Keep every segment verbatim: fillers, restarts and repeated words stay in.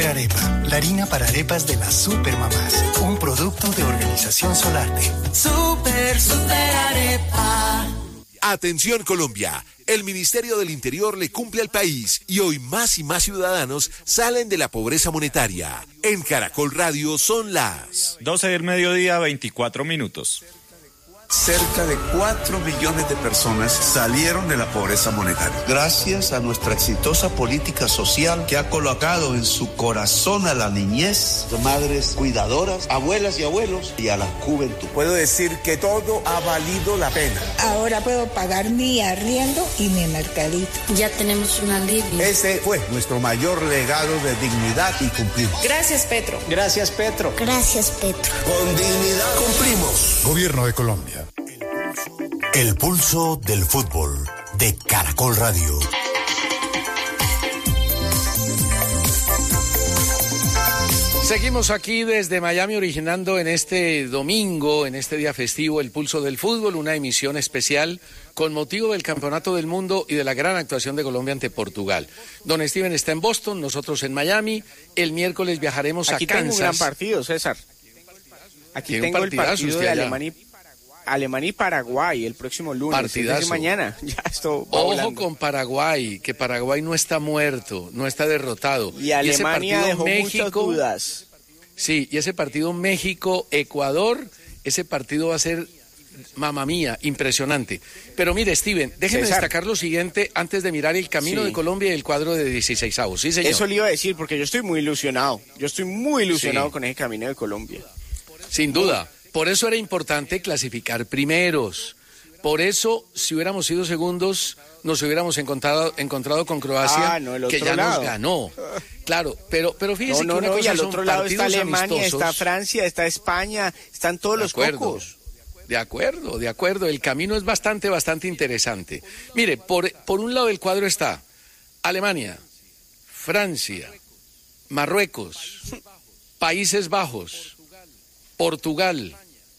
Arepa, la harina para arepas de las supermamás. Un producto de Organización Solarte. Super, super arepa. Atención Colombia, el Ministerio del Interior le cumple al país y hoy más y más ciudadanos salen de la pobreza monetaria. En Caracol Radio son las doce del mediodía, veinticuatro minutos. Cerca de cuatro millones de personas salieron de la pobreza monetaria. Gracias a nuestra exitosa política social que ha colocado en su corazón a la niñez, madres cuidadoras, abuelas y abuelos y a la juventud. Puedo decir que todo ha valido la pena. Ahora puedo pagar mi arriendo y mi mercadito. Ya tenemos un alivio. Ese fue nuestro mayor legado de dignidad y cumplimos. Gracias, Petro. Gracias, Petro. Gracias, Petro. Con dignidad cumplimos. Gobierno de Colombia. El pulso del fútbol de Caracol Radio. Seguimos aquí desde Miami originando en este domingo, en este día festivo, el pulso del fútbol, una emisión especial con motivo del Campeonato del Mundo y de la gran actuación de Colombia ante Portugal. Don Steven está en Boston, nosotros en Miami. El miércoles viajaremos aquí a Kansas. Aquí tengo un gran partido, César. Aquí tengo el partido de Alemania y Alemania y Paraguay el próximo lunes. Partidazo. Mañana. Ya esto Ojo volando. con Paraguay, que Paraguay no está muerto, no está derrotado. Y Alemania y dejó México, muchas dudas. Sí, y ese partido México-Ecuador, ese partido va a ser, mamá mía, impresionante. Pero mire, Steven, déjeme César. destacar lo siguiente antes de mirar el camino sí. de Colombia y el cuadro de dieciseisavos. Sí, señor. Eso le iba a decir, porque yo estoy muy ilusionado. Yo estoy muy ilusionado sí. con ese camino de Colombia. Sin duda. Por eso era importante clasificar primeros. Por eso, si hubiéramos sido segundos, nos hubiéramos encontrado, encontrado con Croacia, ah, no, el otro que ya lado. nos ganó. Claro, pero, pero fíjese no, no, que una no, cosa y al son otro lado está Alemania, amistosos. está Francia, está España, están todos de los acuerdo, cocos. De acuerdo, de acuerdo. El camino es bastante, bastante interesante. Mire, por, por un lado del cuadro está Alemania, Francia, Marruecos, Países Bajos, Portugal,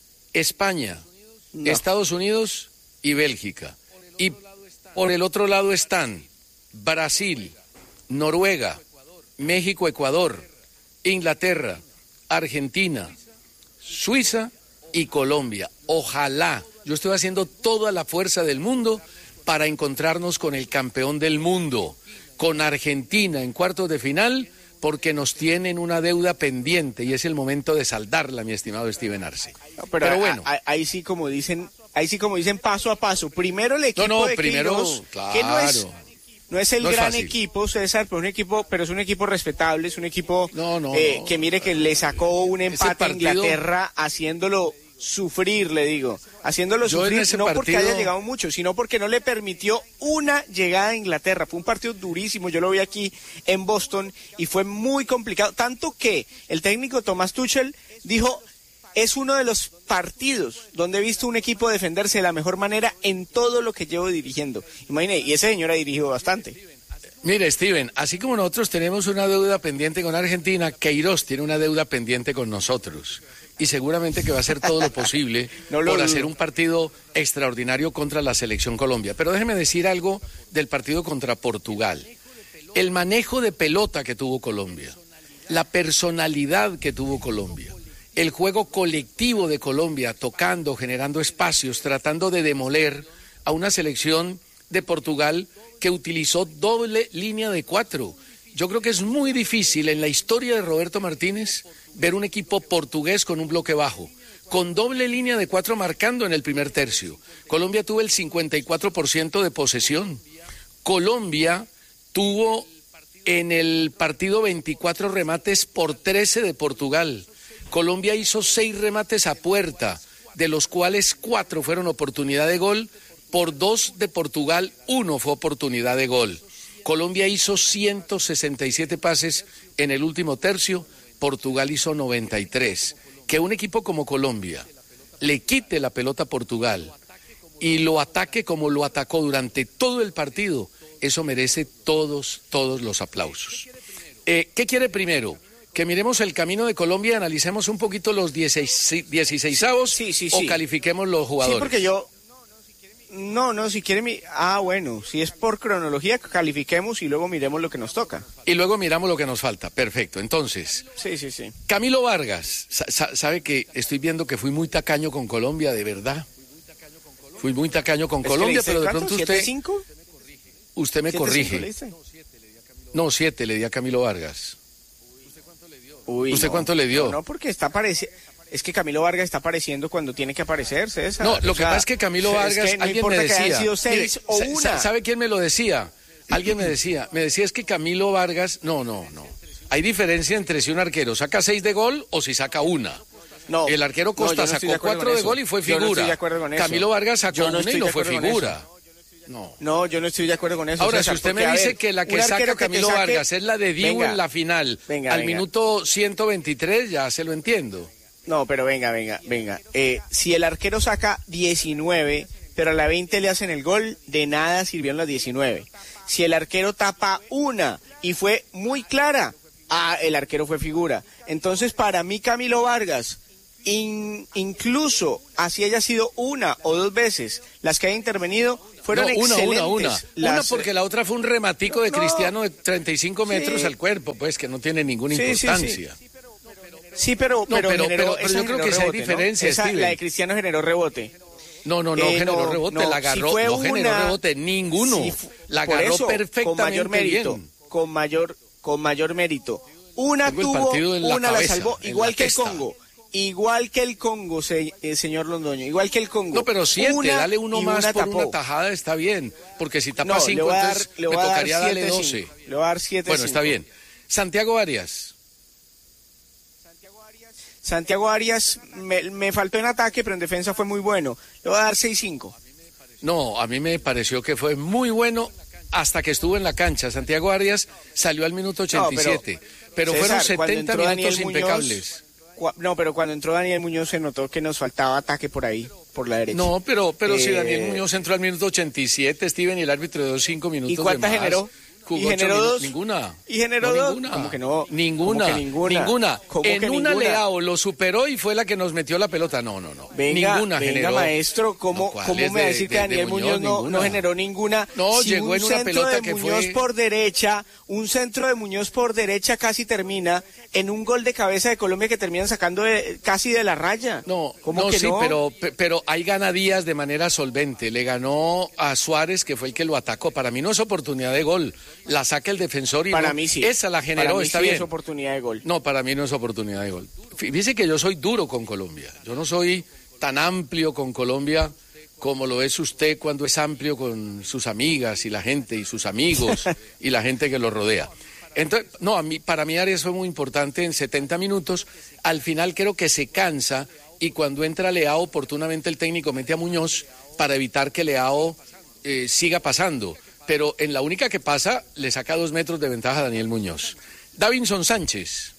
España, no. Estados Unidos y Bélgica. Y por el otro lado están Brasil, Noruega, México, Ecuador, Inglaterra, Argentina, Suiza y Colombia. Ojalá, yo estoy haciendo toda la fuerza del mundo para encontrarnos con el campeón del mundo, con Argentina en cuartos de final, porque nos tienen una deuda pendiente y es el momento de saldarla, mi estimado Steven Arce. No, pero pero bueno, a, a, ahí sí como dicen, ahí sí como dicen paso a paso. Primero el equipo no, no, de primero, Queiroz, claro. que no es no es el no gran es equipo, César, pero un equipo, pero es un equipo respetable, es un equipo no, no, eh, no. que mire que le sacó un empate partido... a Inglaterra haciéndolo sufrir, le digo, haciéndolo Yo sufrir no partido... porque haya llegado mucho, sino porque no le permitió una llegada a Inglaterra. Fue un partido durísimo, yo lo vi aquí en Boston y fue muy complicado, tanto que el técnico Thomas Tuchel dijo, es uno de los partidos donde he visto un equipo defenderse de la mejor manera en todo lo que llevo dirigiendo. Imagine, y ese señor ha dirigido bastante. Mire, Steven, así como nosotros tenemos una deuda pendiente con Argentina, Queiroz tiene una deuda pendiente con nosotros. Y seguramente que va a hacer todo lo posible no lo por hacer un partido extraordinario contra la Selección Colombia. Pero déjeme decir algo del partido contra Portugal. El manejo de pelota que tuvo Colombia, la personalidad que tuvo Colombia, el juego colectivo de Colombia, tocando, generando espacios, tratando de demoler a una selección de Portugal que utilizó doble línea de cuatro. Yo creo que es muy difícil en la historia de Roberto Martínez ver un equipo portugués con un bloque bajo, con doble línea de cuatro marcando en el primer tercio. Colombia tuvo el cincuenta y cuatro por ciento de posesión. Colombia tuvo en el partido veinticuatro remates por trece de Portugal. Colombia hizo seis remates a puerta, de los cuales cuatro fueron oportunidad de gol. Por dos de Portugal, uno fue oportunidad de gol. Colombia hizo ciento sesenta y siete pases en el último tercio, Portugal hizo noventa y tres. Que un equipo como Colombia le quite la pelota a Portugal y lo ataque como lo atacó durante todo el partido, eso merece todos, todos los aplausos. Eh, ¿Qué quiere primero? Que miremos el camino de Colombia y analicemos un poquito los dieciséisavos sí, sí, sí. o califiquemos los jugadores. Sí, porque yo... No, no, si quiere mi... Ah, bueno, si es por cronología, califiquemos y luego miremos lo que nos toca. Y luego miramos lo que nos falta. Perfecto, entonces. Sí, sí, sí. Camilo Vargas, sa- sabe que estoy viendo que fui muy tacaño con Colombia, de verdad. Fui muy tacaño con Colombia, pero de pronto usted... ¿siete cinco? Usted me corrige. No, siete le di a Camilo Vargas. Uy, ¿Usted no, cuánto le dio? No, no, porque está apareciendo... Es que Camilo Vargas está apareciendo cuando tiene que aparecer, César. No, lo o que sea, pasa es que Camilo Vargas, es que no alguien me importa que decía... hayan sido seis o mire, una. ¿sabe quién me lo decía? Alguien me decía, me decía es que Camilo Vargas... No, no, no. Hay diferencia entre si un arquero saca seis de gol o si saca una. No, el arquero Costa no, sacó cuatro de gol y fue figura. Yo no estoy de acuerdo con eso. Camilo Vargas sacó no una y no fue figura. No. No, yo no estoy de acuerdo con eso. Ahora, César, si usted porque, me dice ver, que la que saca Camilo saque... Vargas es la de Dibu venga, en la final, venga, al venga. minuto ciento veintitrés, ya se lo entiendo. No, pero venga, venga, venga. Eh, si el arquero saca diecinueve, pero a la veinte le hacen el gol, de nada sirvieron las diecinueve. Si el arquero tapa una y fue muy clara, ah, el arquero fue figura. Entonces, para mí, Camilo Vargas, in, incluso así haya sido una o dos veces las que haya intervenido, fueron no, una, excelentes. Una, una, las... una porque la otra fue un rematico de no, Cristiano de treinta y cinco metros sí. al cuerpo, pues que no tiene ninguna sí, importancia. Sí, sí. Sí, pero, no, pero, pero, generó, pero, pero yo creo que sí hay diferencia, ¿no? Esa, la de Cristiano generó rebote. No, no, no eh, generó no, rebote, no, la agarró, si fue no una, generó rebote, ninguno. Si la por agarró eso, perfectamente con mayor mérito, bien. Con mayor, con mayor mérito. Una Tengo tuvo, el la una cabeza, la salvó, igual la que testa. el Congo. Igual que el Congo, se, eh, señor Londoño, igual que el Congo. No, pero siete, una dale uno y más una por tapó. una tajada, está bien. Porque si tapa no, cinco, le voy a dar, entonces le me voy a dar tocaría darle siete, doce. cinco. Le voy a dar siete, bueno, está cinco. bien. Santiago Arias. Santiago Arias me, me faltó en ataque, pero en defensa fue muy bueno. Le voy a dar seis cinco. No, a mí me pareció que fue muy bueno hasta que estuvo en la cancha. Santiago Arias salió al minuto ochenta y siete, no, pero, pero César, fueron setenta minutos Daniel impecables. Muñoz, no, pero cuando entró Daniel Muñoz se notó que nos faltaba ataque por ahí, por la derecha. No, pero, pero eh... si Daniel Muñoz entró al minuto ochenta y siete, Steven, y el árbitro dio cinco minutos ¿Y cuántas de más. generó? ¿Y generó dos? Ninguna. ¿Y generó no, dos? Ninguna. ¿Cómo que no? Ninguna. ¿Cómo que ninguna? Ninguna. ¿Cómo en que una ninguna? Leao lo superó y fue la que nos metió la pelota. No, no, no. Venga, ninguna venga, generó. maestro, ¿cómo, no, ¿cómo me va a decir de, que Daniel de Muñoz, Muñoz no, no generó ninguna? No, si llegó un en una centro pelota de que Muñoz fue... por derecha, un centro de Muñoz por derecha casi termina en un gol de cabeza de Colombia que terminan sacando de, casi de la raya. No, ¿Cómo no, que sí, no? pero, pero ahí gana Díaz de manera solvente. Le ganó a Suárez, que fue el que lo atacó. Para mí no es oportunidad de gol. La saca el defensor y para no, mí sí. esa la generó, para mí está sí bien. Es oportunidad de gol. No, para mí no es oportunidad de gol. Fíjese que yo soy duro con Colombia. Yo no soy tan amplio con Colombia como lo es usted cuando es amplio con sus amigas y la gente y sus amigos y la gente que lo rodea. Entonces, no, a mí, para mí Arias fue muy importante en setenta minutos. Al final creo que se cansa y cuando entra Leao, oportunamente el técnico mete a Muñoz para evitar que Leao eh, siga pasando. Pero en la única que pasa, le saca dos metros de ventaja a Daniel Muñoz. Davinson Sánchez.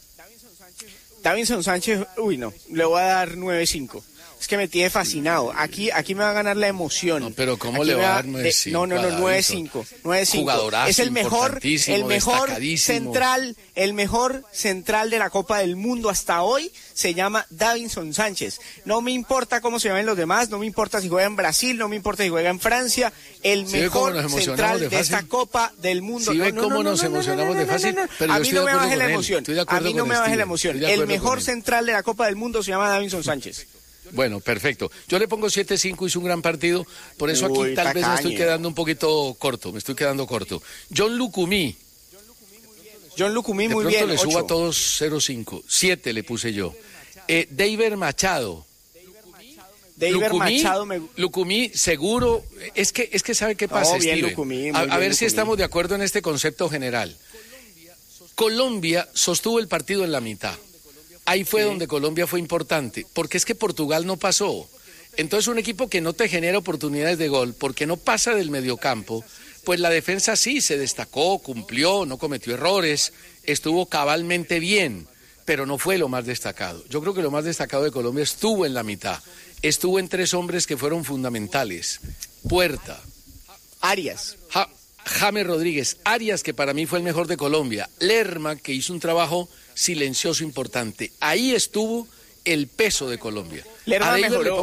Davinson Sánchez, uy no, le voy a dar nueve cinco. Es que me tiene fascinado. Aquí aquí me va a ganar la emoción. No, pero ¿cómo Aquí le va a dar de, nueve cinco? No, no, no, nueve cinco. nueve cinco. Jugadorazo, es el mejor, el mejor central, el mejor central de la Copa del Mundo hasta hoy se llama Davinson Sánchez. No me importa cómo se llamen los demás, no me importa si juega en Brasil, no me importa si juega en Francia. El ¿Sí mejor central de, de esta Copa del Mundo. ¿Sí no, ve no, cómo no, nos no, no, emocionamos no, no, de fácil? no, no, no. Pero a yo mí estoy no de me acuerdo baje la con él. emoción. Estoy de A acuerdo mí no con me baje Steven. la emoción. Estoy de El acuerdo mejor con él. central de la Copa del Mundo se llama Davinson Sánchez. Bueno, perfecto. Yo le pongo siete cinco, hizo un gran partido, por eso aquí Uy, tal tacaño. vez me estoy quedando un poquito corto, me estoy quedando corto. John Lucumí. John Lucumí muy de bien, pronto le subo ocho. a todos cero cinco, siete le puse yo. Eh, David Machado. David Lucumí, Machado me... Lucumí, seguro, es que, es que sabe qué pasa, No, bien, Steven. Lucumí, muy a, a bien, ver Lucumí. si estamos de acuerdo en este concepto general. Colombia sostuvo el partido en la mitad. Ahí fue Sí. donde Colombia fue importante, porque es que Portugal no pasó. Entonces un equipo que no te genera oportunidades de gol, porque no pasa del mediocampo, pues la defensa sí se destacó, cumplió, no cometió errores, estuvo cabalmente bien, pero no fue lo más destacado. Yo creo que lo más destacado de Colombia estuvo en la mitad, estuvo en tres hombres que fueron fundamentales. Puerta, Arias. Ja- James Rodríguez, Arias, que para mí fue el mejor de Colombia, Lerma, que hizo un trabajo silencioso importante. Ahí estuvo el peso de Colombia. Lerma a David mejoró. le pongo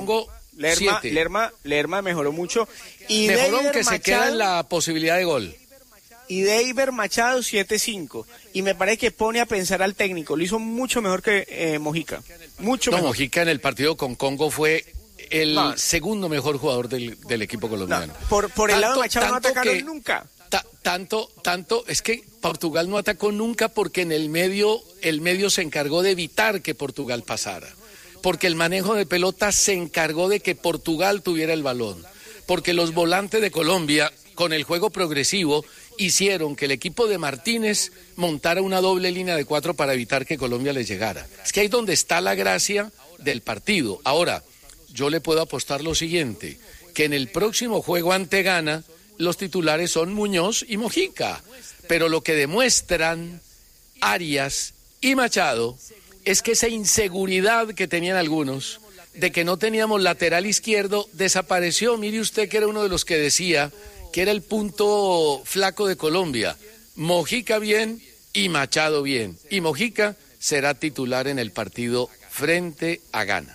Lerma, siete. Lerma, Lerma mejoró mucho. Y mejoró Deiber aunque Machado, se queda en la posibilidad de gol. Y Deiber Machado siete cinco. Y me parece que pone a pensar al técnico. Lo hizo mucho mejor que eh, Mojica. Mucho no, mejor. Mojica en el partido con Congo fue el no. segundo mejor jugador del, del equipo colombiano. No, por por tanto, el lado de Machado no atacaron que, nunca. Ta, tanto, tanto, es que Portugal no atacó nunca porque en el medio, el medio se encargó de evitar que Portugal pasara. Porque el manejo de pelota se encargó de que Portugal tuviera el balón. Porque los volantes de Colombia, con el juego progresivo, hicieron que el equipo de Martínez montara una doble línea de cuatro para evitar que Colombia les llegara. Es que ahí es donde está la gracia del partido. Ahora, yo le puedo apostar lo siguiente, que en el próximo juego ante Ghana, los titulares son Muñoz y Mojica. Pero lo que demuestran Arias y Machado es que esa inseguridad que tenían algunos de que no teníamos lateral izquierdo desapareció. Mire usted que era uno de los que decía que era el punto flaco de Colombia. Mojica bien y Machado bien. Y Mojica será titular en el partido frente a Ghana.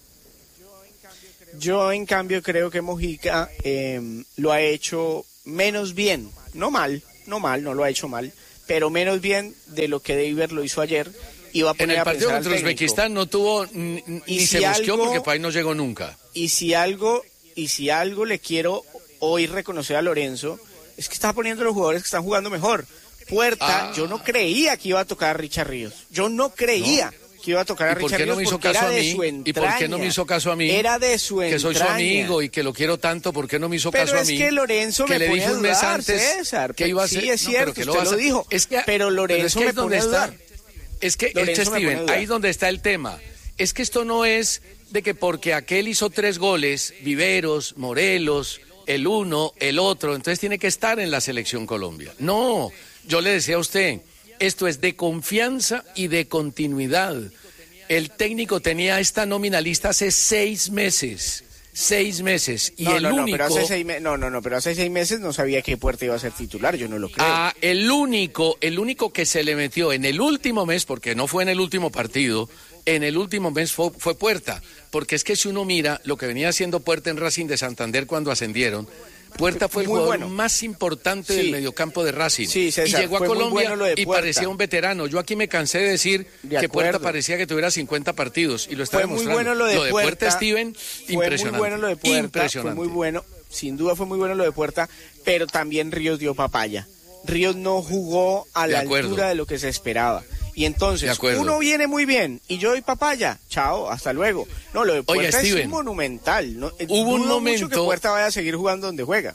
Yo en cambio creo que Mojica eh, lo ha hecho menos bien, no mal, no mal, no lo ha hecho mal, pero menos bien de lo que Deiber lo hizo ayer. Iba a poner en el partido a contra Uzbekistán no tuvo ni, ni si se buscó porque para ahí no llegó nunca. Y si algo, y si algo le quiero hoy reconocer a Lorenzo, es que está poniendo los jugadores que están jugando mejor. Puerta, ah. yo no creía que iba a tocar a Richard Ríos. Yo no creía. ¿No? Que iba a tocar a Richard Ríos porque era de su entraña. ¿Y por qué no me hizo caso a mí? Era de su entraña. Que soy su amigo y que lo quiero tanto, ¿por qué no me hizo pero caso a mí? Pero es que Lorenzo que me le dije un mes dudar, antes César, que iba a ser. Sí, es cierto, no, que usted lo, lo dijo. Es que, pero Lorenzo pero es que me es donde pone a está. dudar. Es que, este Steven, ahí es donde está el tema. Es que esto no es de que porque aquel hizo tres goles, Viveros, Morelos, el uno, el otro, entonces tiene que estar en la selección Colombia. No, yo le decía a usted, esto es de confianza y de continuidad. El técnico tenía esta nómina lista hace seis meses. Seis meses. Y no, el no, no, único. Pero hace seis me... No, no, no, pero hace seis meses no sabía que Puerta iba a ser titular, yo no lo creo. Ah, el único, el único que se le metió en el último mes, porque no fue en el último partido, en el último mes fue, fue Puerta. Porque es que si uno mira lo que venía haciendo Puerta en Racing de Santander cuando ascendieron, Puerta fue el muy jugador bueno. más importante sí. del mediocampo de Racing. Sí, César, y llegó a Colombia bueno y parecía un veterano. Yo aquí me cansé de decir de que Puerta parecía que tuviera cincuenta partidos y lo está fue demostrando. Muy bueno lo de, lo de Puerta, Puerta, Steven, fue impresionante. Muy bueno lo de Puerta, impresionante. Fue muy bueno, sin duda fue muy bueno lo de Puerta, pero también Ríos dio papaya. Ríos no jugó a la altura de lo que se esperaba. Y entonces, uno viene muy bien y yo doy papaya, chao, hasta luego. No, lo de Puerta Oiga, es monumental. No, hubo un momento mucho que Puerta vaya a seguir jugando donde juega.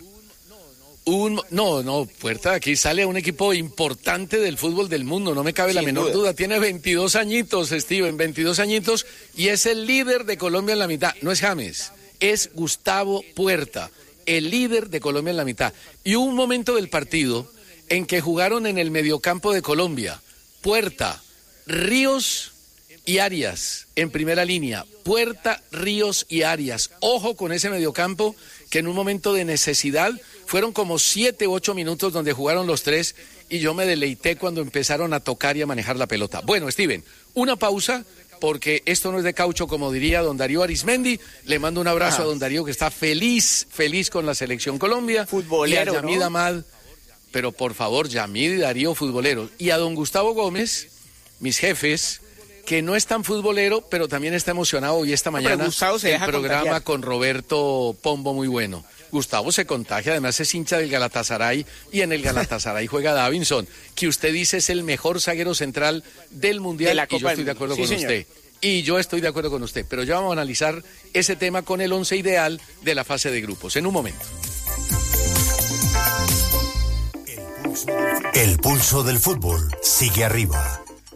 Un, no, no, Puerta aquí sale a un equipo importante del fútbol del mundo, no me cabe la menor duda. duda. Tiene veintidós añitos, Steven, veintidós añitos y es el líder de Colombia en la mitad. No es James, es Gustavo Puerta, el líder de Colombia en la mitad. Y hubo un momento del partido en que jugaron en el mediocampo de Colombia, Puerta, Ríos y Arias en primera línea. Puerta, Ríos y Arias. Ojo con ese mediocampo que en un momento de necesidad fueron como siete u ocho minutos donde jugaron los tres y yo me deleité cuando empezaron a tocar y a manejar la pelota. Bueno, Steven, una pausa porque esto no es de caucho, como diría don Darío Arismendi. Le mando un abrazo Ajá. a don Darío que está feliz, feliz con la Selección Colombia. Futbolero, y a Yamid ¿no? Amad, pero por favor, Yamid y Darío, futboleros. Y a don Gustavo Gómez, mis jefes, que no es tan futbolero, pero también está emocionado hoy esta mañana. No, se el programa contagiar. Con Roberto Pombo, muy bueno. Gustavo se contagia, además es hincha del Galatasaray y en el Galatasaray juega Davinson, que usted dice es el mejor zaguero central del Mundial, de la Copa y yo estoy de acuerdo sí, con señor. usted. Y yo estoy de acuerdo con usted, pero ya vamos a analizar ese tema con el once ideal de la fase de grupos, en un momento. El pulso, el pulso del fútbol sigue arriba.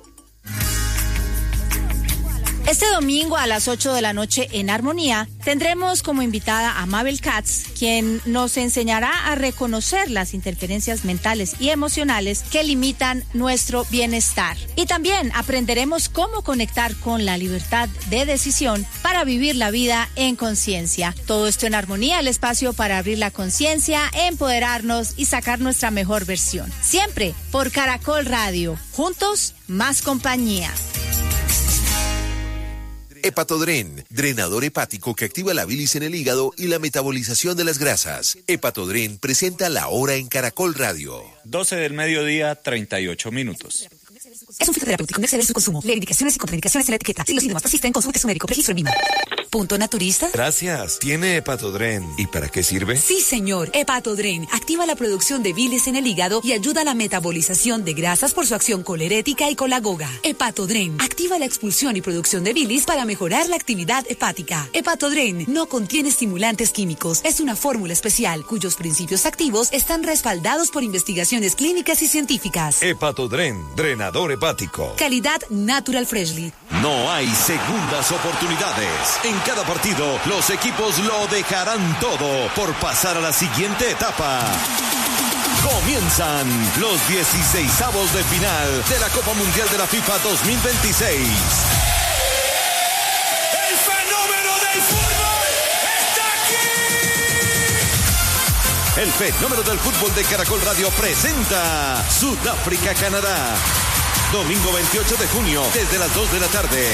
Este domingo a las ocho de la noche en Armonía tendremos como invitada a Mabel Katz, quien nos enseñará a reconocer las interferencias mentales y emocionales que limitan nuestro bienestar. Y también aprenderemos cómo conectar con la libertad de decisión para vivir la vida en conciencia. Todo esto en Armonía, el espacio para abrir la conciencia, empoderarnos y sacar nuestra mejor versión. Siempre por Caracol Radio. Juntos, más compañía. Hepatodren, drenador hepático que activa la bilis en el hígado y la metabolización de las grasas. Hepatodren presenta La Hora en Caracol Radio. doce del mediodía, treinta y ocho minutos. Es un fitoterapéutico, no exceder su consumo. Lee indicaciones y contraindicaciones en la etiqueta. Si los síntomas persisten, consulte a su médico. Registro en Vima. ¿Punto naturista? Gracias. ¿Tiene Hepatodren? ¿Y para qué sirve? Sí, señor. Hepatodren activa la producción de bilis en el hígado y ayuda a la metabolización de grasas por su acción colerética y colagoga. Hepatodren activa la expulsión y producción de bilis para mejorar la actividad hepática. Hepatodren no contiene estimulantes químicos. Es una fórmula especial cuyos principios activos están respaldados por investigaciones clínicas y científicas. Hepatodren, drenador hepático. Calidad Natural Freshly. No hay segundas oportunidades. En cada partido, los equipos lo dejarán todo por pasar a la siguiente etapa. Comienzan los dieciseisavos de final de la Copa Mundial de la FIFA dos mil veintiséis. ¡El fenómeno del fútbol está aquí! El fenómeno del fútbol de Caracol Radio presenta Sudáfrica-Canadá. Domingo veintiocho de junio, desde las dos de la tarde.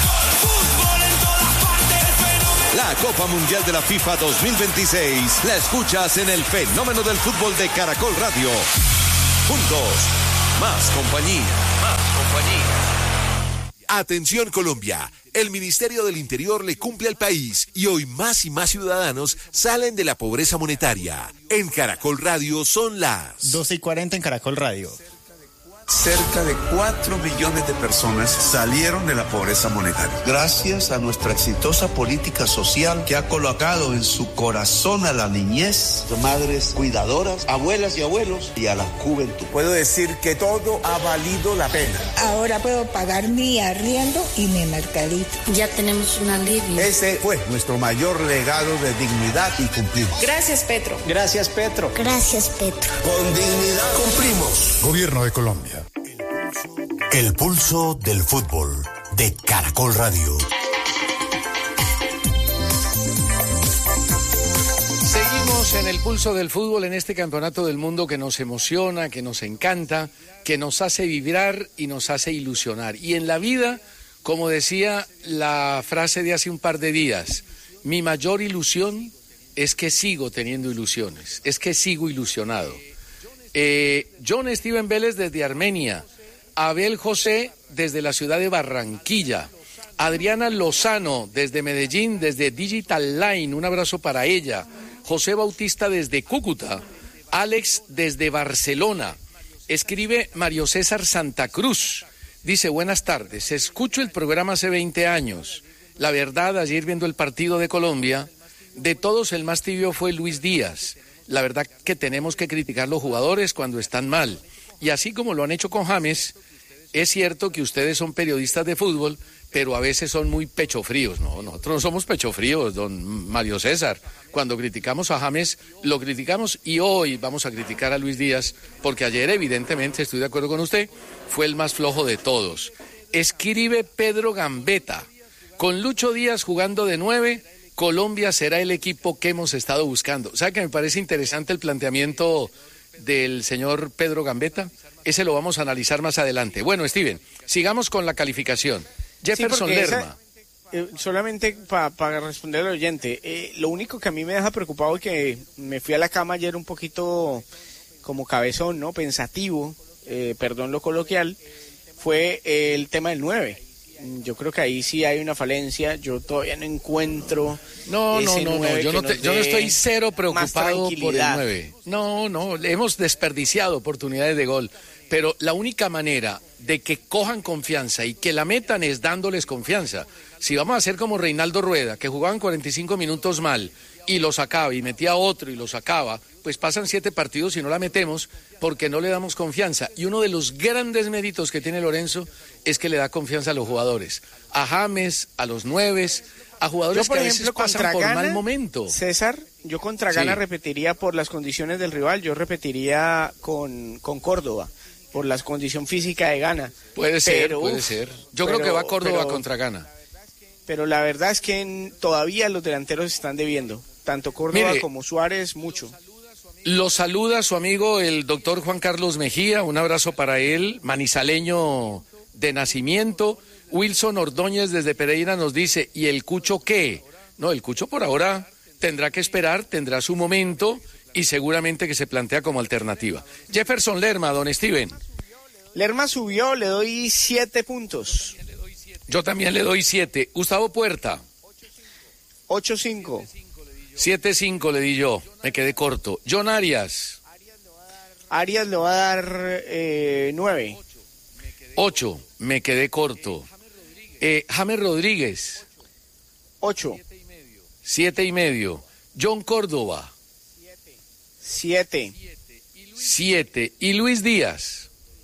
La Copa Mundial de la FIFA dos mil veintiséis la escuchas en el fenómeno del fútbol de Caracol Radio. Juntos, más compañía, más compañía. Atención Colombia, el Ministerio del Interior le cumple al país y hoy más y más ciudadanos salen de la pobreza monetaria. En Caracol Radio son las doce y cuarenta en Caracol Radio. Cerca de cuatro millones de personas salieron de la pobreza monetaria. Gracias a nuestra exitosa política social que ha colocado en su corazón a la niñez, madres cuidadoras, abuelas y abuelos y a la juventud. Puedo decir que todo ha valido la pena. Ahora puedo pagar mi arriendo y mi mercadito. Ya tenemos un alivio. Ese fue nuestro mayor legado de dignidad y cumplir. Gracias, Petro. Gracias, Petro. Gracias, Petro. Con dignidad cumplimos. Gobierno de Colombia. El pulso del fútbol de Caracol Radio. Seguimos en el pulso del fútbol en este campeonato del mundo que nos emociona, que nos encanta, que nos hace vibrar y nos hace ilusionar. Y en la vida, como decía la frase de hace un par de días, mi mayor ilusión es que sigo teniendo ilusiones, es que sigo ilusionado. Eh, John Steven Vélez desde Armenia, Abel José desde la ciudad de Barranquilla, Adriana Lozano desde Medellín, desde Digital Line, un abrazo para ella, José Bautista desde Cúcuta, Alex desde Barcelona, escribe Mario César Santa Cruz, dice buenas tardes, escucho el programa hace veinte años, la verdad ayer viendo el partido de Colombia, de todos el más tibio fue Luis Díaz. La verdad que tenemos que criticar los jugadores cuando están mal. Y así como lo han hecho con James, es cierto que ustedes son periodistas de fútbol, pero a veces son muy pechofríos. No, nosotros no somos pechofríos, don Mario César. Cuando criticamos a James, lo criticamos y hoy vamos a criticar a Luis Díaz, porque ayer evidentemente, estoy de acuerdo con usted, fue el más flojo de todos. Escribe Pedro Gambetta, con Lucho Díaz jugando de nueve, Colombia será el equipo que hemos estado buscando. O sea que me parece interesante el planteamiento del señor Pedro Gambetta. Ese lo vamos a analizar más adelante. Bueno, Steven, sigamos con la calificación. Jefferson sí, Lerma. Esa, eh, solamente para pa responder al oyente, eh, lo único que a mí me deja preocupado es que me fui a la cama ayer un poquito como cabezón, ¿no? Pensativo, eh, perdón lo coloquial, fue eh, el tema del nueve. Yo creo que ahí sí hay una falencia. Yo todavía no encuentro. No, no, no, no. Yo no, te, yo no estoy cero preocupado por el nueve. No, no. Hemos desperdiciado oportunidades de gol. Pero la única manera de que cojan confianza y que la metan es dándoles confianza. Si vamos a hacer como Reinaldo Rueda, que jugaban cuarenta y cinco minutos mal y lo sacaba y metía otro y lo sacaba, pues pasan siete partidos y no la metemos porque no le damos confianza. Y uno de los grandes méritos que tiene Lorenzo es que le da confianza a los jugadores, a James, a los nueves, a jugadores yo, por que ejemplo, a veces pasan por Ghana, mal momento. César, yo contra Ghana sí. repetiría por las condiciones del rival, yo repetiría con, con Córdoba, por la condición física de Ghana. Puede ser, pero, puede uf, ser. Yo pero, creo que va Córdoba pero, contra Ghana. Pero la verdad es que en, todavía los delanteros están debiendo, tanto Córdoba Mire, como Suárez, mucho. Lo saluda su amigo el doctor Juan Carlos Mejía, un abrazo para él, manizaleño de nacimiento. Wilson Ordóñez desde Pereira nos dice, ¿y el Cucho qué? No, el Cucho por ahora tendrá que esperar, tendrá su momento y seguramente que se plantea como alternativa. Jefferson Lerma, don Steven. Lerma subió, le doy siete puntos. Yo también le doy siete. Gustavo Puerta. ocho cinco. siete cinco le di yo, me quedé corto. John Arias. Arias le va a dar eh, nueve. ocho, me quedé corto. Eh, James Rodríguez. ocho. siete y medio. John Córdoba. siete. siete. Y Luis Díaz.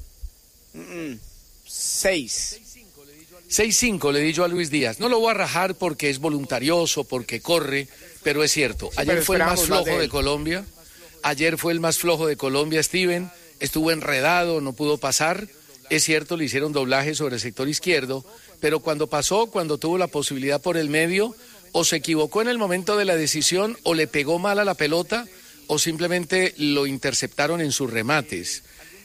seis. seis cinco le di yo a Luis Díaz. No lo voy a rajar porque es voluntarioso, porque corre, pero es cierto. Ayer sí, fue el más flojo de, de Colombia. Ayer fue el más flojo de Colombia, Steven. Estuvo enredado, no pudo pasar. Es cierto, le hicieron doblaje sobre el sector izquierdo, pero cuando pasó, cuando tuvo la posibilidad por el medio, o se equivocó en el momento de la decisión, o le pegó mal a la pelota, o simplemente lo interceptaron en sus remates.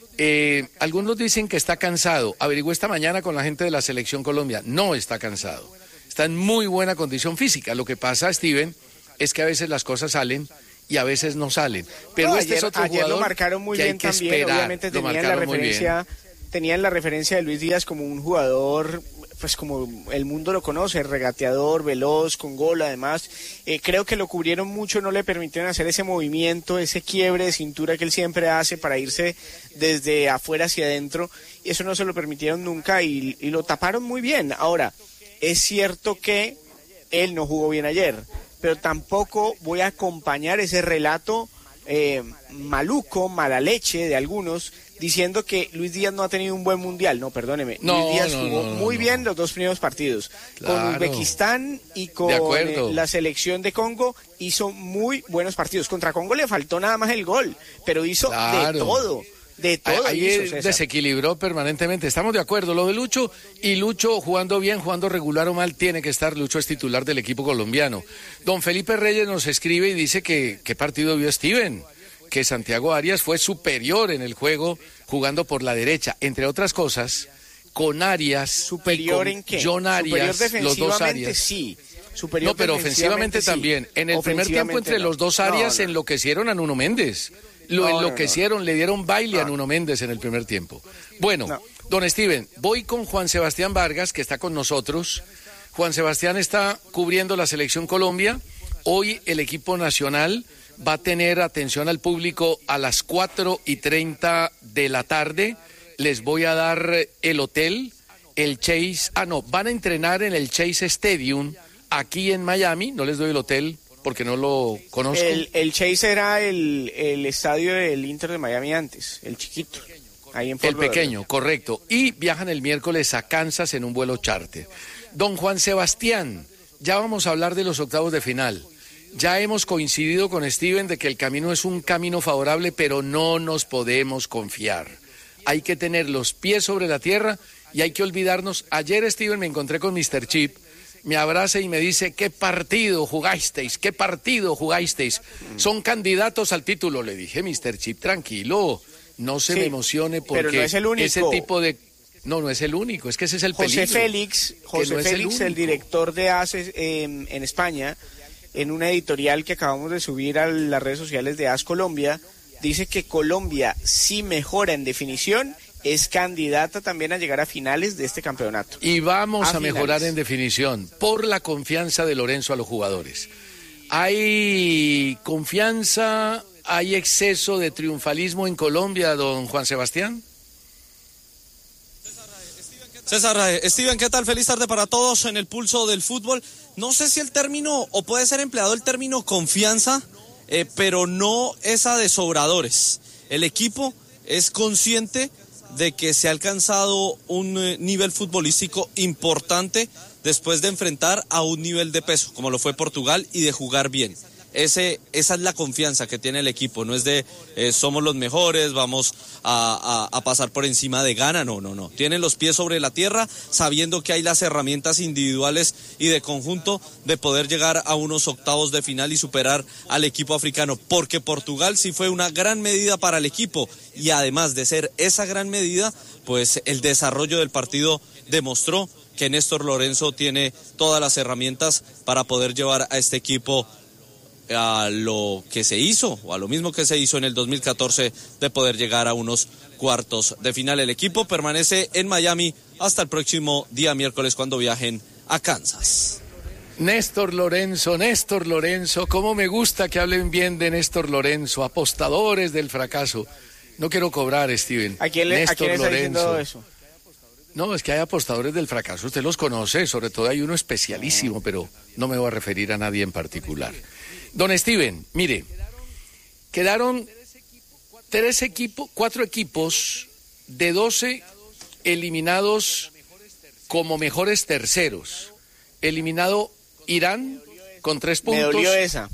Eh, algunos dicen que está cansado. Averigué esta mañana con la gente de la Selección Colombia. No está cansado. Está en muy buena condición física. Lo que pasa, Steven, es que a veces las cosas salen y a veces no salen. Pero no, este ayer, es otro ayer jugador lo marcaron muy que bien hay que también. esperar. Obviamente Lo tenían la marcaron muy referencia, bien. tenían la referencia de Luis Díaz como un jugador, pues como el mundo lo conoce, regateador, veloz, con gol además. Eh, creo que lo cubrieron mucho, no le permitieron hacer ese movimiento, ese quiebre de cintura que él siempre hace para irse desde afuera hacia adentro. Y eso no se lo permitieron nunca y, y lo taparon muy bien. Ahora, es cierto que él no jugó bien ayer, pero tampoco voy a acompañar ese relato eh, maluco, mala leche de algunos, diciendo que Luis Díaz no ha tenido un buen mundial. No, perdóneme. No, Luis Díaz no, jugó no, no, muy no. bien los dos primeros partidos. Claro. Con Uzbekistán y con eh, la selección de Congo hizo muy buenos partidos. Contra Congo le faltó nada más el gol, pero hizo Claro. de todo. De todo Ahí hizo, César. desequilibró permanentemente. Estamos de acuerdo. Lo de Lucho, y Lucho jugando bien, jugando regular o mal, tiene que estar. Lucho es titular del equipo colombiano. Don Felipe Reyes nos escribe y dice que qué partido vio Steven, que Santiago Arias fue superior en el juego jugando por la derecha, entre otras cosas, con Arias. ¿Superior y con en qué? John Arias, Superior los dos defensivamente, Arias. sí. Superior No, pero ofensivamente sí. también. En el primer tiempo entre no. los dos Arias No, no. enloquecieron a Nuno Méndez. Lo No, no, enloquecieron, no. le dieron baile a No. Nuno Méndez en el primer tiempo. Bueno, No. don Steven, voy con Juan Sebastián Vargas, que está con nosotros. Juan Sebastián está cubriendo la Selección Colombia. Hoy el equipo nacional va a tener atención al público a las cuatro y treinta de la tarde. Les voy a dar el hotel, el Chase, ah no, van a entrenar en el Chase Stadium aquí en Miami. No les doy el hotel porque no lo conozco. El, el Chase era el, el estadio del Inter de Miami antes, el chiquito. Ahí en Fort El pequeño, correcto. Y viajan el miércoles a Kansas en un vuelo charter. Don Juan Sebastián, ya vamos a hablar de los octavos de final. Ya hemos coincidido con Steven de que el camino es un camino favorable, pero no nos podemos confiar. Hay que tener los pies sobre la tierra y hay que olvidarnos. Ayer, Steven, me encontré con mister Chip, me abraza y me dice, ¿qué partido jugasteis? ¿Qué partido jugasteis? Son candidatos al título. Le dije, mister Chip, tranquilo, no se Sí, me emocione pero porque no es el único. ese tipo de... No, no es el único, es que ese es el José peligro. Félix, José no es el Félix, el, único. director de A S E en, en España, en una editorial que acabamos de subir a las redes sociales de A S Colombia, dice que Colombia, si mejora en definición, es candidata también a llegar a finales de este campeonato. Y vamos a, A mejorar finales. en definición por la confianza de Lorenzo a los jugadores. ¿Hay confianza, hay exceso de triunfalismo en Colombia, don Juan Sebastián? César, eh, Steven, ¿qué tal? Feliz tarde para todos en el pulso del fútbol. No sé si el término, o puede ser empleado el término confianza, eh, pero no esa de sobradores. El equipo es consciente de que se ha alcanzado un eh, nivel futbolístico importante después de enfrentar a un nivel de peso, como lo fue Portugal, y de jugar bien. ese, esa es la confianza que tiene el equipo, no es de eh, somos los mejores, vamos a, a, a pasar por encima de Ghana, no, no, no. Tienen los pies sobre la tierra, sabiendo que hay las herramientas individuales y de conjunto de poder llegar a unos octavos de final y superar al equipo africano, porque Portugal sí fue una gran medida para el equipo y además de ser esa gran medida, pues el desarrollo del partido demostró que Néstor Lorenzo tiene todas las herramientas para poder llevar a este equipo a lo que se hizo, o a lo mismo que se hizo en el dos mil catorce, de poder llegar a unos cuartos de final. El equipo permanece en Miami hasta el próximo día miércoles, cuando viajen a Kansas. Néstor Lorenzo, Néstor Lorenzo, cómo me gusta que hablen bien de Néstor Lorenzo, apostadores del fracaso. No quiero cobrar, Steven. ¿A quién, le, Néstor ¿a quién está Lorenzo. diciendo eso? No, es que hay apostadores del fracaso, usted los conoce, sobre todo hay uno especialísimo, pero no me voy a referir a nadie en particular. Don Steven, mire, quedaron tres equipos, cuatro equipos de doce eliminados como mejores terceros. Eliminado Irán con tres puntos. Me dolió esa.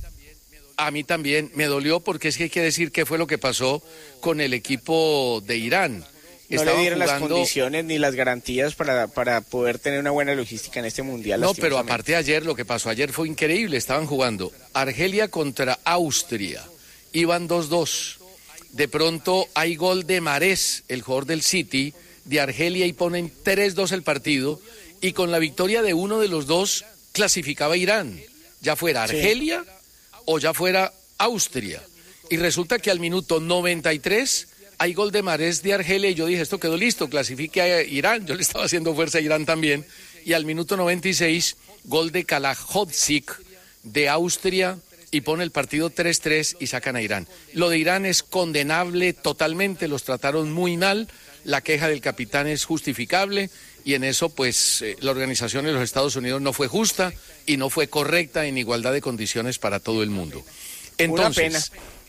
A mí también me dolió, porque es que hay que decir qué fue lo que pasó con el equipo de Irán. No Estaban le dieron jugando... las condiciones ni las garantías para, para poder tener una buena logística en este mundial. No, pero aparte ayer, lo que pasó ayer fue increíble. Estaban jugando Argelia contra Austria. Iban dos dos. De pronto hay gol de Mahrez, el jugador del City, de Argelia, y ponen tres dos el partido. Y con la victoria de uno de los dos clasificaba Irán. Ya fuera Argelia sí. o ya fuera Austria. Y resulta que al minuto noventa y tres... hay gol de Mahrez de Argelia y yo dije, esto quedó listo, clasifique a Irán. Yo le estaba haciendo fuerza a Irán también. Y al minuto noventa y seis, gol de Kalahodzik de Austria y pone el partido tres tres y sacan a Irán. Lo de Irán es condenable totalmente, los trataron muy mal, la queja del capitán es justificable y en eso pues eh, la organización de los Estados Unidos no fue justa y no fue correcta en igualdad de condiciones para todo el mundo. Entonces, una pena.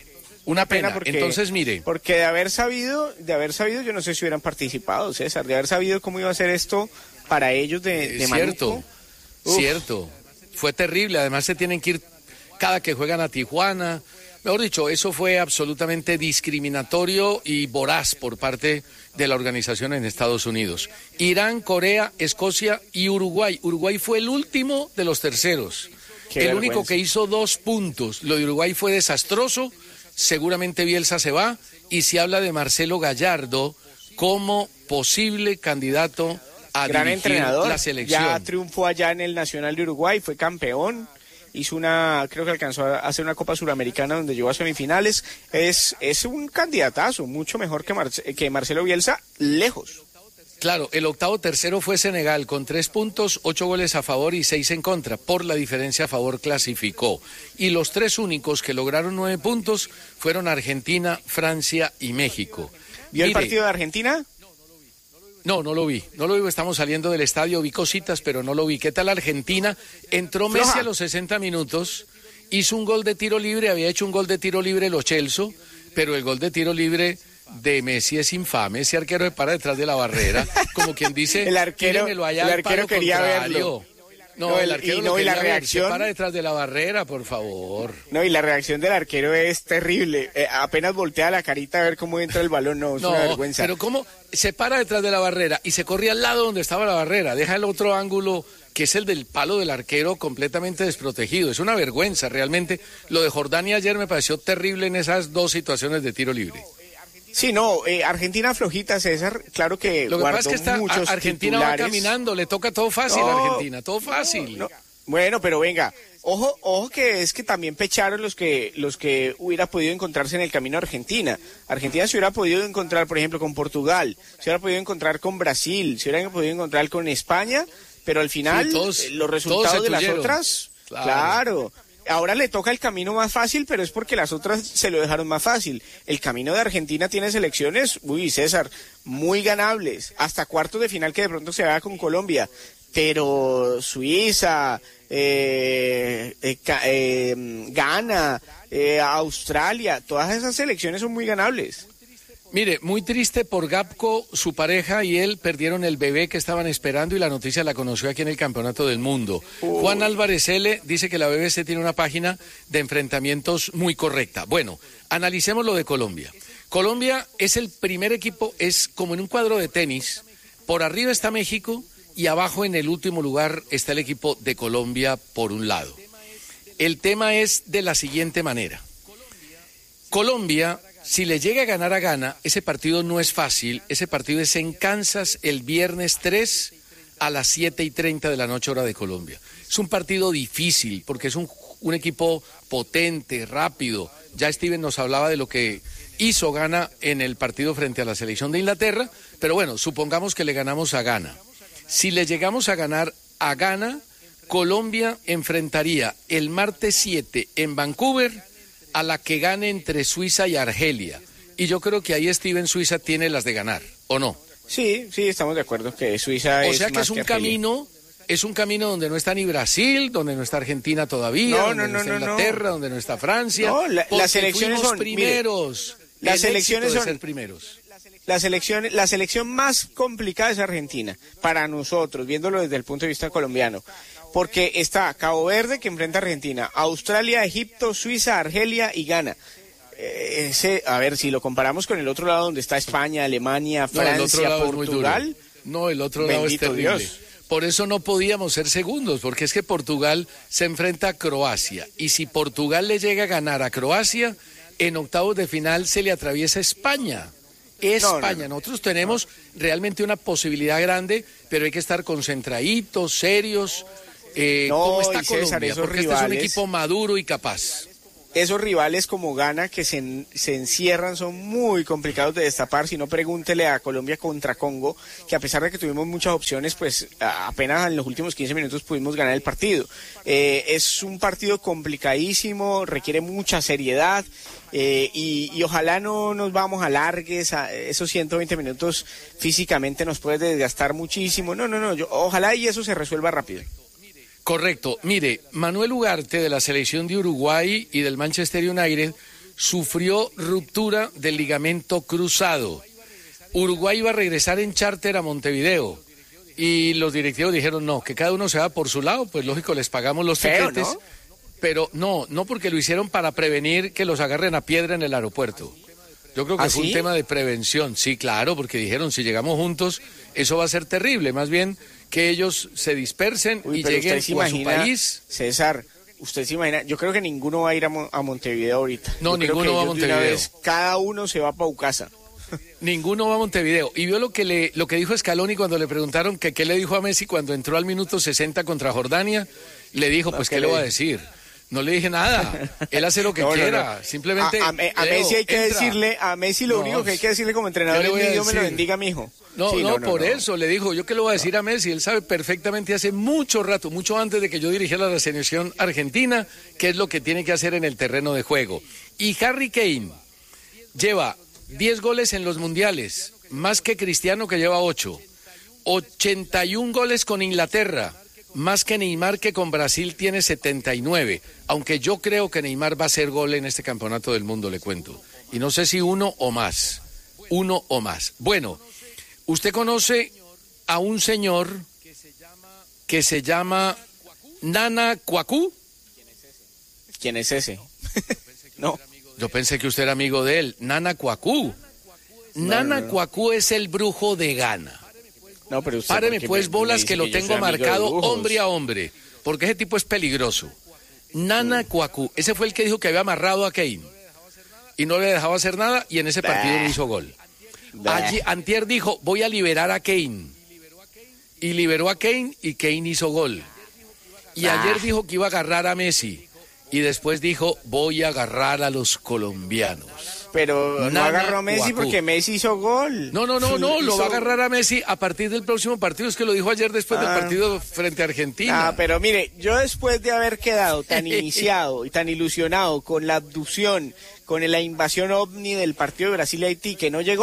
Una pena, pena porque, entonces mire. Porque de haber sabido, de haber sabido, yo no sé si hubieran participado, César, de haber sabido cómo iba a ser esto para ellos de, de Cierto, Manuco. cierto. Fue terrible, además se tienen que ir cada que juegan a Tijuana. Mejor dicho, eso fue absolutamente discriminatorio y voraz por parte de la organización en Estados Unidos. Irán, Corea, Escocia y Uruguay. Uruguay fue el último de los terceros. Qué el vergüenza. único que hizo dos puntos. Lo de Uruguay fue desastroso. Seguramente Bielsa se va y se habla de Marcelo Gallardo como posible candidato a Gran dirigir entrenador. la selección. Ya triunfó allá en el Nacional de Uruguay, fue campeón, hizo una, creo que alcanzó a hacer una Copa Suramericana donde llegó a semifinales. Es, es un candidatazo, mucho mejor que, Marce- que Marcelo Bielsa, lejos. Claro, el octavo tercero fue Senegal con tres puntos, ocho goles a favor y seis en contra. Por la diferencia a favor clasificó. Y los tres únicos que lograron nueve puntos fueron Argentina, Francia y México. ¿Vio Mire, el partido de Argentina? No, no lo vi, no lo vi, estamos saliendo del estadio, vi cositas, pero no lo vi. ¿Qué tal Argentina? Entró Messi Floja. a los sesenta minutos, hizo un gol de tiro libre, había hecho un gol de tiro libre Lo Celso, pero el gol de tiro libre de Messi es infame, ese arquero se para detrás de la barrera, como quien dice, El arquero- tírenmelo allá el al arquero palo quería contrario. verlo. No, No, el el- arquero y lo no, y la quería ver, reacción- se para detrás de la barrera, por favor. No, y la reacción del arquero es terrible. Eh, apenas voltea la carita a ver cómo entra el balón, no, es No, una vergüenza. pero cómo se para detrás de la barrera y se corre al lado donde estaba la barrera, deja el otro ángulo que es el del palo del arquero completamente desprotegido. Es una vergüenza realmente. Lo de Jordania ayer me pareció terrible en esas dos situaciones de tiro libre. Sí, no, eh, Argentina flojita, César, claro que Lo que guardó pasa es que está, muchos a- Argentina va titulares. caminando, le toca todo fácil a No, Argentina, todo fácil. No, bueno, pero venga, ojo, ojo que es que también pecharon los que los que hubiera podido encontrarse en el camino a Argentina. Argentina se hubiera podido encontrar, por ejemplo, con Portugal, se hubiera podido encontrar con Brasil, se hubiera podido encontrar con España, pero al final Sí, todos- eh, los todos resultados se de las tuyeron. otras, Claro. claro. Ahora le toca el camino más fácil, pero es porque las otras se lo dejaron más fácil. El camino de Argentina tiene selecciones, uy, César, muy ganables, hasta cuartos de final que de pronto se haga con Colombia. Pero Suiza, eh, eh, Ca- eh, Ghana, eh, Australia, todas esas selecciones son muy ganables. Mire, muy triste por Gapco, su pareja y él perdieron el bebé que estaban esperando y la noticia la conoció aquí en el Campeonato del Mundo. Uh. Juan Álvarez L. dice que la B B C tiene una página de enfrentamientos muy correcta. Bueno, analicemos lo de Colombia. Colombia es el primer equipo, es como en un cuadro de tenis. Por arriba está México y abajo en el último lugar está el equipo de Colombia por un lado. El tema es de la siguiente manera. Colombia, si le llega a ganar a Ghana, ese partido no es fácil, ese partido es en Kansas el viernes tres a las siete y treinta de la noche hora de Colombia. Es un partido difícil porque es un, un equipo potente, rápido. Ya Steven nos hablaba de lo que hizo Ghana en el partido frente a la selección de Inglaterra, pero bueno, supongamos que le ganamos a Ghana. Si le llegamos a ganar a Ghana, Colombia enfrentaría el martes siete en Vancouver a la que gane entre Suiza y Argelia. Y yo creo que ahí Steven Suiza tiene las de ganar, ¿o no? Sí, sí, estamos de acuerdo que Suiza es O sea que más es un que Argelia. camino, es un camino donde no está ni Brasil, donde no está Argentina todavía, No, donde no, no, no, está no, Inglaterra, no. donde no está Francia. No, la- porque las elecciones fuimos son, primeros. mire, las El elecciones éxito de son- ser primeros. La selección, la selección más complicada es Argentina, para nosotros, viéndolo desde el punto de vista colombiano. Porque está Cabo Verde, que enfrenta a Argentina, Australia, Egipto, Suiza, Argelia y Ghana. Eh, ese, a ver, si lo comparamos con el otro lado donde está España, Alemania, No, el otro Francia, lado es muy Portugal. duro. No, el otro lado es Bendito terrible. Dios. Por eso no podíamos ser segundos, porque es que Portugal se enfrenta a Croacia. Y si Portugal le llega a ganar a Croacia, en octavos de final se le atraviesa España. España. No, no, no. Nosotros tenemos realmente una posibilidad grande, pero hay que estar concentraditos, serios. Eh, No, ¿Cómo está y César, Colombia? esos Porque este es un rivales- equipo maduro y capaz. Esos rivales como Ghana que se, en- se encierran son muy complicados de destapar. Si no, pregúntele a Colombia contra Congo, que a pesar de que tuvimos muchas opciones, pues a- apenas en los últimos quince minutos pudimos ganar el partido. Eh, es un partido complicadísimo, requiere mucha seriedad eh, y, y ojalá no nos vamos a largues. A esos ciento veinte minutos físicamente nos puede desgastar muchísimo. No, no, no. Yo, ojalá y eso se resuelva rápido. Correcto. Mire, Manuel Ugarte de la selección de Uruguay y del Manchester United sufrió ruptura del ligamento cruzado. Uruguay iba a regresar en charter a Montevideo y los directivos dijeron no, que cada uno se va por su lado, pues lógico, les pagamos los Feo, tiquetes, ¿no? pero no, no porque lo hicieron para prevenir que los agarren a piedra en el aeropuerto. Yo creo que ¿Ah, fue sí? un tema de prevención, sí, claro, porque dijeron si llegamos juntos, eso va a ser terrible, más bien que ellos se dispersen Uy, y pero lleguen usted se o a su imagina, país. César, usted se imagina, yo creo que ninguno va a ir a, Mon- a Montevideo ahorita. No, Yo creo ninguno que va a ellos de una Montevideo. vez, cada uno se va para Ucasa. Ninguno va a Montevideo. Y vio lo que le, lo que dijo Scaloni cuando le preguntaron que qué le dijo a Messi cuando entró al minuto sesenta contra Jordania. Le dijo, No, pues, ¿qué ¿qué le le va a dijo? decir? No le dije nada. Él hace lo que No, no, quiera. no. Simplemente. A, a- a Leo, Messi hay que entra. decirle, a Messi lo No, único que hay que decirle como entrenador ¿qué le es voy a Dios me lo decir? bendiga, mijo. No, Sí, no, por no. eso le dijo, yo qué le voy a decir a Messi, él sabe perfectamente hace mucho rato, mucho antes de que yo dirigiera la selección argentina, qué es lo que tiene que hacer en el terreno de juego. Y Harry Kane lleva diez goles en los mundiales, más que Cristiano que lleva ocho, ochenta y un goles con Inglaterra, más que Neymar que con Brasil tiene setenta y nueve, aunque yo creo que Neymar va a hacer gol en este campeonato del mundo, le cuento, y no sé si uno o más. Uno o más. Bueno, usted conoce a un señor que se llama Nana Cuacú. ¿Quién es ese? No. Yo pensé que usted era amigo de él. Nana Cuacú. Nana no, no. Cuacú es el brujo de Ghana. No, pero usted, Páreme ¿por qué pues me- me bolas dice que lo yo tengo soy amigo de marcado brujos? hombre a hombre, porque ese tipo es peligroso. Nana Cuacú, ese fue el que dijo que había amarrado a Kane y no le dejaba hacer nada y en ese partido no hizo gol. Bah. Allí, antier dijo, voy a liberar a Kane. Y liberó a Kane y Kane hizo gol. Y Bah. ayer dijo que iba a agarrar a Messi. Y después dijo, voy a agarrar a los colombianos. Pero no Nana agarró a Messi Cuacú. porque Messi hizo gol. No, no, no, no, lo Hizo- va a agarrar a Messi a partir del próximo partido. Es que lo dijo ayer después Ah. del partido frente a Argentina. Ah, pero mire, yo después de haber quedado tan iniciado y tan ilusionado con la abducción, con la invasión ovni del partido de Brasil y Haití que no llegó,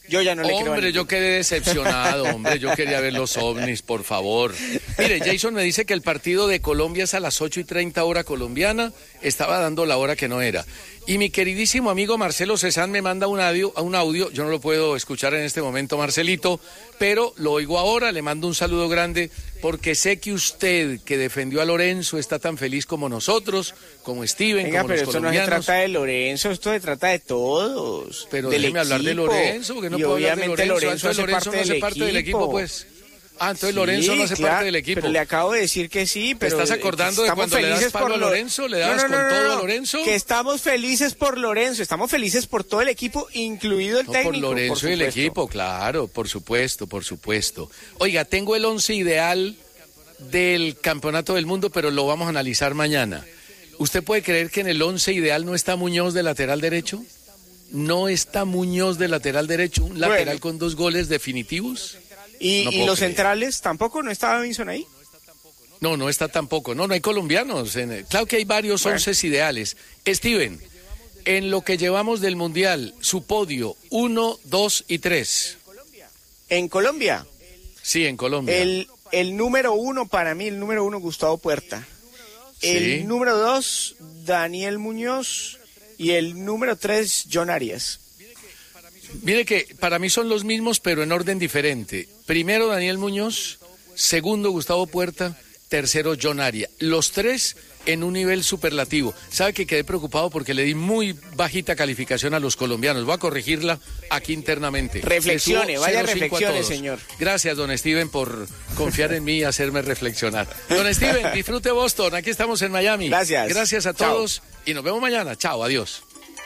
Yo ya no le creo a Hombre, ninguno. yo quedé decepcionado, hombre, yo quería ver los ovnis, por favor. Mire, Jason me dice que el partido de Colombia es a las ocho y treinta hora colombiana, estaba dando la hora que no era. Y mi queridísimo amigo Marcelo Cezán me manda un audio, un audio, yo no lo puedo escuchar en este momento, Marcelito, pero lo oigo ahora, le mando un saludo grande, porque sé que usted, que defendió a Lorenzo, está tan feliz como nosotros, como Steven, Venga, como pero los esto no colombianos. se trata de Lorenzo, esto se trata de todos. Pero del déjeme hablar de equipo. Lorenzo, porque no Y puedo hablar de obviamente Lorenzo. Lorenzo, Entonces hace Lorenzo parte no hace del parte del equipo, equipo. pues. Ah, entonces Sí, Lorenzo no hace claro, parte del equipo. Pero le acabo de decir que sí, ¿Te pero... estás acordando de estamos cuando le das felices palo por a Lo- Lorenzo? ¿Le No, dabas no, no, con no, todo no, a Lorenzo? Que estamos felices por Lorenzo, estamos felices por todo el equipo, incluido el No, técnico. por Lorenzo y el supuesto. equipo, claro, por supuesto, por supuesto. Oiga, tengo el once ideal del Campeonato del Mundo, pero lo vamos a analizar mañana. ¿Usted puede creer que en el once ideal no está Muñoz de lateral derecho? ¿No está Muñoz de lateral derecho? ¿Un lateral Bueno. con dos goles definitivos? ¿Y, No y puedo los creer. centrales tampoco? ¿No estaba Vinson ahí? No, no está tampoco. No, no hay colombianos. En- claro que hay varios Bueno. once ideales. Steven, en lo que llevamos del Mundial, su podio, uno, dos y tres. En Colombia, Sí, en Colombia. el, el número uno, para mí, el número uno, Gustavo Puerta. El Sí. número dos, Daniel Muñoz. Y el número tres, John Arias. Mire que para mí son los mismos, pero en orden diferente. Primero Daniel Muñoz, segundo Gustavo Puerta, tercero John Arias. Los tres en un nivel superlativo. ¿Sabe que quedé preocupado porque le di muy bajita calificación a los colombianos? Voy a corregirla aquí internamente. Reflexione, Le subo vaya cero punto cinco a reflexione, todos. señor. Gracias, don Steven, por confiar en mí y hacerme reflexionar. Don Steven, disfrute Boston. Aquí estamos en Miami. Gracias. Gracias a Chao. todos y nos vemos mañana. Chao, adiós.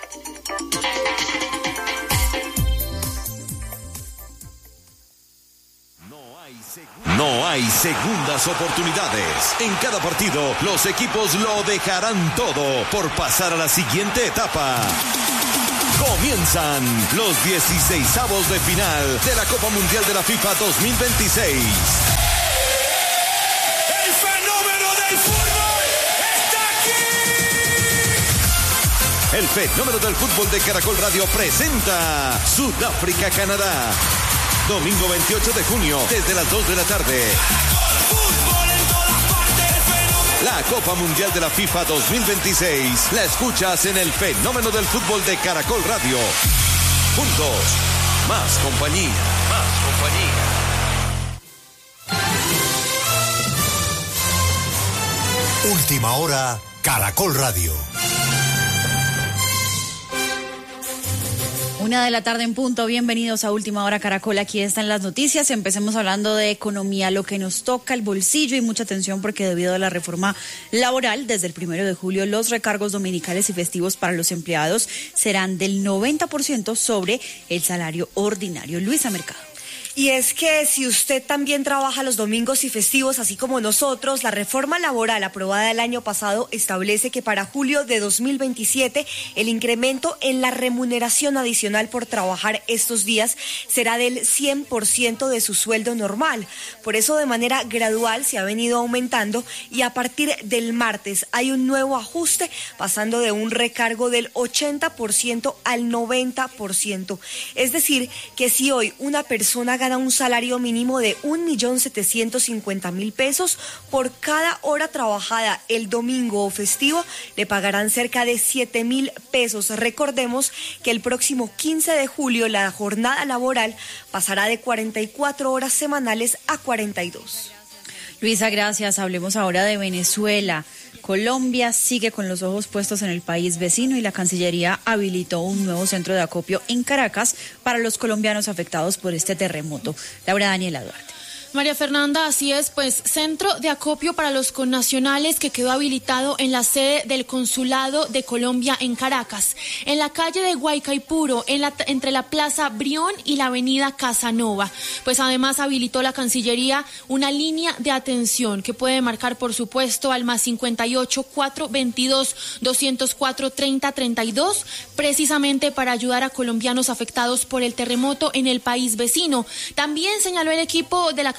No hay segundas oportunidades. En cada partido, los equipos lo dejarán todo por pasar a la siguiente etapa. Comienzan los dieciseisavos de final de la Copa Mundial de la FIFA dos mil veintiséis. ¡El fenómeno del fútbol está aquí! El fenómeno del fútbol de Caracol Radio presenta Sudáfrica-Canadá. Domingo veintiocho de junio, desde las dos de la tarde. La Copa Mundial de la FIFA dos mil veintiséis la escuchas en el fenómeno del fútbol de Caracol Radio. Juntos, más compañía, más compañía. Última hora, Caracol Radio. Una de la tarde en punto, bienvenidos a Última Hora Caracol, aquí están las noticias, empecemos hablando de economía, lo que nos toca el bolsillo y mucha atención porque debido a la reforma laboral, desde el primero de julio los recargos dominicales y festivos para los empleados serán del noventa por ciento sobre el salario ordinario. Luisa Mercado. Y es que si usted también trabaja los domingos y festivos, así como nosotros, la reforma laboral aprobada el año pasado establece que para julio de dos mil veintisiete el incremento en la remuneración adicional por trabajar estos días será del cien por ciento de su sueldo normal. Por eso de manera gradual se ha venido aumentando y a partir del martes hay un nuevo ajuste pasando de un recargo del ochenta por ciento al noventa por ciento. Es decir, que si hoy una persona gana un salario mínimo de un millón setecientos cincuenta mil pesos, por cada hora trabajada el domingo o festivo le pagarán cerca de siete mil pesos. Recordemos que el próximo quince de julio la jornada laboral pasará de cuarenta y cuatro horas semanales a cuarenta y dos. Luisa, gracias. Hablemos ahora de Venezuela. Colombia sigue con los ojos puestos en el país vecino y la Cancillería habilitó un nuevo centro de acopio en Caracas para los colombianos afectados por este terremoto. Laura Daniela Duarte. María Fernanda, así es, pues centro de acopio para los connacionales que quedó habilitado en la sede del Consulado de Colombia en Caracas, en la calle de Guaycaipuro, en la, entre la Plaza Brión y la avenida Casanova. Pues además habilitó la Cancillería una línea de atención que puede marcar, por supuesto, al más cincuenta y ocho, cuatrocientos veintidós, doscientos cuatro, treinta, treinta y dos, precisamente para ayudar a colombianos afectados por el terremoto en el país vecino. También señaló el equipo de la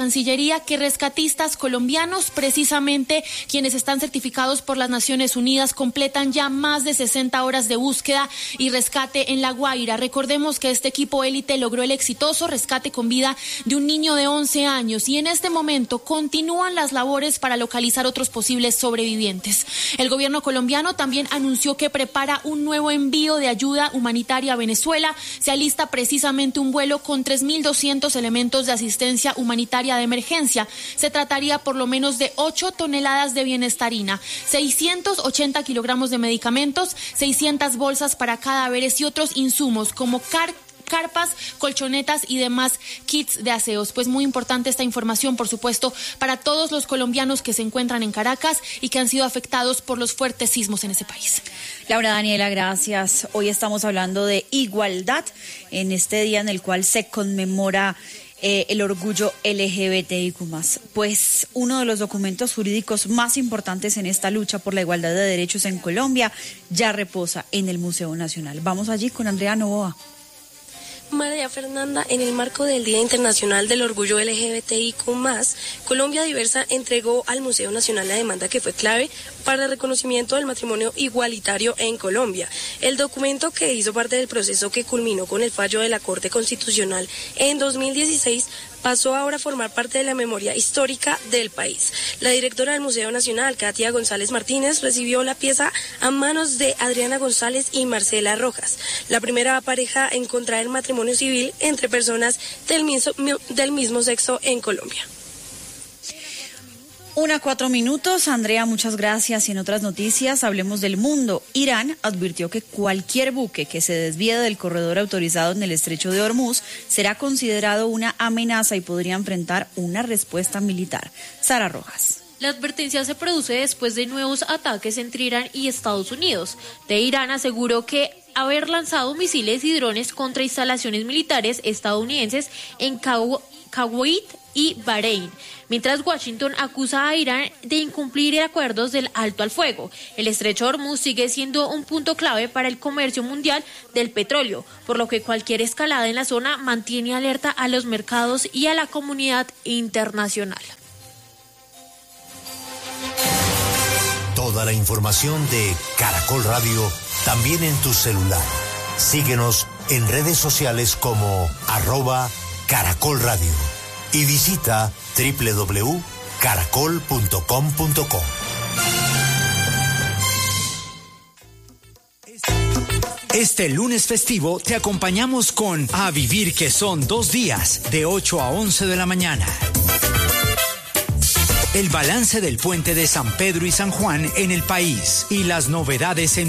Cancillería que rescatistas colombianos, precisamente quienes están certificados por las Naciones Unidas, completan ya más de sesenta horas de búsqueda y rescate en La Guaira. Recordemos que este equipo élite logró el exitoso rescate con vida de un niño de once años y en este momento continúan las labores para localizar otros posibles sobrevivientes. El gobierno colombiano también anunció que prepara un nuevo envío de ayuda humanitaria a Venezuela. Se alista precisamente un vuelo con tres mil doscientos elementos de asistencia humanitaria de emergencia. Se trataría por lo menos de ocho toneladas de bienestarina, seiscientos ochenta kilogramos de medicamentos, seiscientas bolsas para cadáveres y otros insumos como car carpas, colchonetas y demás kits de aseos. Pues muy importante esta información, por supuesto, para todos los colombianos que se encuentran en Caracas y que han sido afectados por los fuertes sismos en ese país. Laura Daniela, gracias. Hoy estamos hablando de igualdad en este día en el cual se conmemora Eh, el orgullo L G B T I Q más. Pues uno de los documentos jurídicos más importantes en esta lucha por la igualdad de derechos en Colombia ya reposa en el Museo Nacional. Vamos allí con Andrea Novoa. María Fernanda, en el marco del Día Internacional del Orgullo L G B T I Q más, Colombia Diversa entregó al Museo Nacional la demanda que fue clave para el reconocimiento del matrimonio igualitario en Colombia. El documento, que hizo parte del proceso que culminó con el fallo de la Corte Constitucional en dos mil dieciséis, pasó ahora a formar parte de la memoria histórica del país. La directora del Museo Nacional, Katia González Martínez, recibió la pieza a manos de Adriana González y Marcela Rojas, la primera pareja en contraer matrimonio civil entre personas del mismo, del mismo sexo en Colombia. Una cuatro minutos. Andrea, muchas gracias. Y en otras noticias, hablemos del mundo. Irán advirtió que cualquier buque que se desvíe del corredor autorizado en el estrecho de Hormuz será considerado una amenaza y podría enfrentar una respuesta militar. Sara Rojas. La advertencia se produce después de nuevos ataques entre Irán y Estados Unidos. De Irán aseguró que haber lanzado misiles y drones contra instalaciones militares estadounidenses en Kuwait y Bahrein, mientras Washington acusa a Irán de incumplir acuerdos del alto al fuego. El estrecho de Hormuz sigue siendo un punto clave para el comercio mundial del petróleo, por lo que cualquier escalada en la zona mantiene alerta a los mercados y a la comunidad internacional. Toda la información de Caracol Radio también en tu celular. Síguenos en redes sociales como arroba Caracol Radio y visita doble u doble u doble u punto caracol punto com punto co. Este lunes festivo te acompañamos con A Vivir, que son dos días, de ocho a once de la mañana. El balance del puente de San Pedro y San Juan en el país y las novedades en